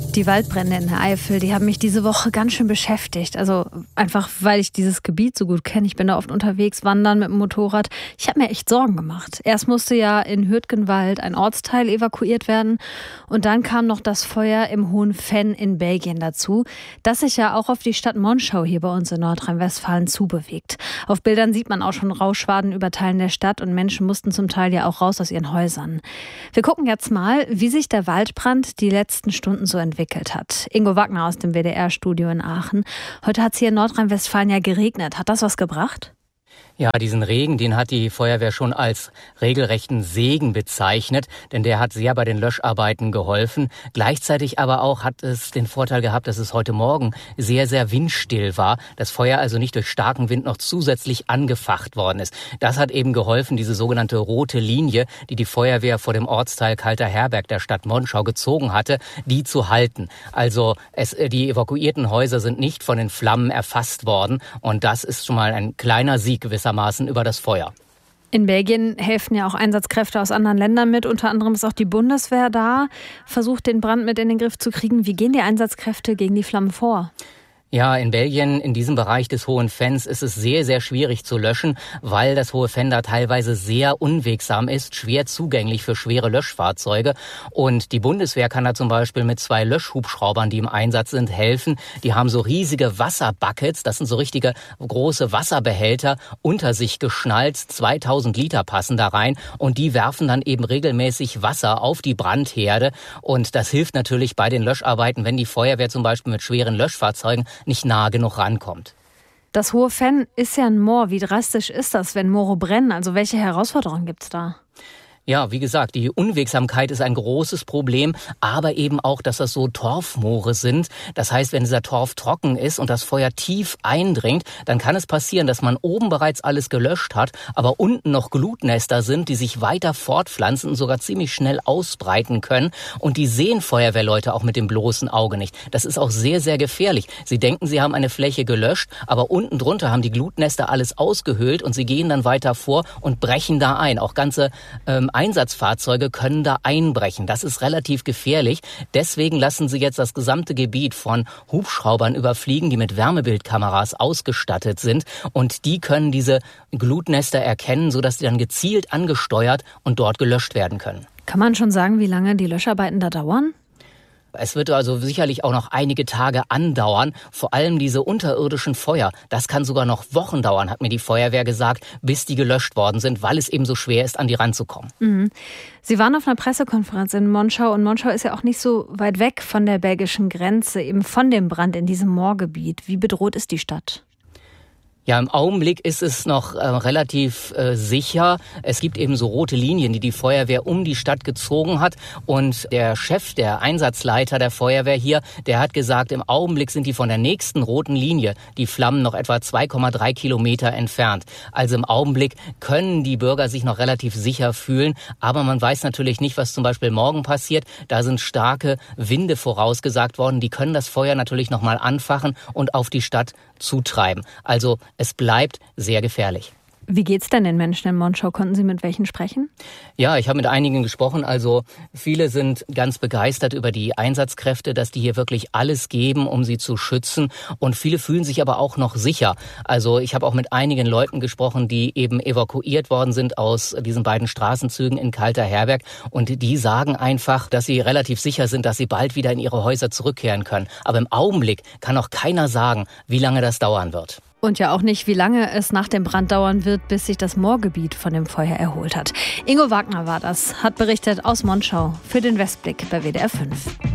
Die Waldbrände in der Eifel, die haben mich diese Woche ganz schön beschäftigt. Also einfach, weil ich dieses Gebiet so gut kenne. Ich bin da oft unterwegs, wandern mit dem Motorrad. Ich habe mir echt Sorgen gemacht. Erst musste ja in Hürtgenwald ein Ortsteil evakuiert werden. Und dann kam noch das Feuer im Hohen Venn in Belgien dazu, das sich ja auch auf die Stadt Monschau hier bei uns in Nordrhein-Westfalen zubewegt. Auf Bildern sieht man auch schon Rauchschwaden über Teilen der Stadt und Menschen mussten zum Teil ja auch raus aus ihren Häusern. Wir gucken jetzt mal, wie sich der Waldbrand die letzten Stunden so entwickelt hat. Ingo Wagner aus dem WDR-Studio in Aachen. Heute hat es hier in Nordrhein-Westfalen ja geregnet. Hat das was gebracht? Ja, diesen Regen, den hat die Feuerwehr schon als regelrechten Segen bezeichnet, denn der hat sehr bei den Löscharbeiten geholfen. Gleichzeitig aber auch hat es den Vorteil gehabt, dass es heute Morgen sehr, sehr windstill war. Das Feuer also nicht durch starken Wind noch zusätzlich angefacht worden ist. Das hat eben geholfen, diese sogenannte rote Linie, die die Feuerwehr vor dem Ortsteil Kalter Herberg der Stadt Monschau gezogen hatte, die zu halten. Also die evakuierten Häuser sind nicht von den Flammen erfasst worden und das ist schon mal ein kleiner Sieg gewissermaßen über das Feuer. In Belgien helfen ja auch Einsatzkräfte aus anderen Ländern mit. Unter anderem ist auch die Bundeswehr da, versucht den Brand mit in den Griff zu kriegen. Wie gehen die Einsatzkräfte gegen die Flammen vor? Ja, in Belgien, in diesem Bereich des Hohen Venns, ist es sehr, sehr schwierig zu löschen, weil das Hohe Venn da teilweise sehr unwegsam ist, schwer zugänglich für schwere Löschfahrzeuge. Und die Bundeswehr kann da zum Beispiel mit 2 Löschhubschraubern, die im Einsatz sind, helfen. Die haben so riesige Wasserbuckets, das sind so richtige große Wasserbehälter, unter sich geschnallt. 2000 Liter passen da rein und die werfen dann eben regelmäßig Wasser auf die Brandherde. Und das hilft natürlich bei den Löscharbeiten, wenn die Feuerwehr zum Beispiel mit schweren Löschfahrzeugen nicht nah genug rankommt. Das Hohe Venn ist ja ein Moor. Wie drastisch ist das, wenn Moore brennen? Also welche Herausforderungen gibt es da? Ja, wie gesagt, die Unwegsamkeit ist ein großes Problem, aber eben auch, dass das so Torfmoore sind. Das heißt, wenn dieser Torf trocken ist und das Feuer tief eindringt, dann kann es passieren, dass man oben bereits alles gelöscht hat, aber unten noch Glutnester sind, die sich weiter fortpflanzen und sogar ziemlich schnell ausbreiten können. Und die sehen Feuerwehrleute auch mit dem bloßen Auge nicht. Das ist auch sehr, sehr gefährlich. Sie denken, sie haben eine Fläche gelöscht, aber unten drunter haben die Glutnester alles ausgehöhlt und sie gehen dann weiter vor und brechen da ein. Auch ganze Einsatzfahrzeuge können da einbrechen. Das ist relativ gefährlich. Deswegen lassen sie jetzt das gesamte Gebiet von Hubschraubern überfliegen, die mit Wärmebildkameras ausgestattet sind. Und die können diese Glutnester erkennen, sodass sie dann gezielt angesteuert und dort gelöscht werden können. Kann man schon sagen, wie lange die Löscharbeiten da dauern? Es wird also sicherlich auch noch einige Tage andauern. Vor allem diese unterirdischen Feuer, das kann sogar noch Wochen dauern, hat mir die Feuerwehr gesagt, bis die gelöscht worden sind, weil es eben so schwer ist, an die ranzukommen. Mhm. Sie waren auf einer Pressekonferenz in Monschau und Monschau ist ja auch nicht so weit weg von der belgischen Grenze, eben von dem Brand in diesem Moorgebiet. Wie bedroht ist die Stadt? Ja, im Augenblick ist es noch relativ sicher. Es gibt eben so rote Linien, die die Feuerwehr um die Stadt gezogen hat. Und der Chef, der Einsatzleiter der Feuerwehr hier, der hat gesagt, im Augenblick sind die von der nächsten roten Linie, die Flammen, noch etwa 2,3 Kilometer entfernt. Also im Augenblick können die Bürger sich noch relativ sicher fühlen. Aber man weiß natürlich nicht, was zum Beispiel morgen passiert. Da sind starke Winde vorausgesagt worden. Die können das Feuer natürlich nochmal anfachen und auf die Stadt zutreiben. Also es bleibt sehr gefährlich. Wie geht's denn den Menschen in Monschau? Konnten Sie mit welchen sprechen? Ja, ich habe mit einigen gesprochen. Also viele sind ganz begeistert über die Einsatzkräfte, dass die hier wirklich alles geben, um sie zu schützen. Und viele fühlen sich aber auch noch sicher. Also ich habe auch mit einigen Leuten gesprochen, die eben evakuiert worden sind aus diesen beiden Straßenzügen in Kalter Herberg. Und die sagen einfach, dass sie relativ sicher sind, dass sie bald wieder in ihre Häuser zurückkehren können. Aber im Augenblick kann noch keiner sagen, wie lange das dauern wird. Und ja auch nicht, wie lange es nach dem Brand dauern wird, bis sich das Moorgebiet von dem Feuer erholt hat. Ingo Wagner war das, hat berichtet aus Monschau für den Westblick bei WDR 5.